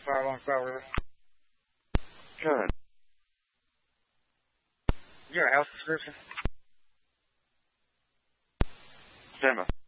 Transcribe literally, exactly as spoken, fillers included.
far along far with it. Good. You got a house description? Plymouth.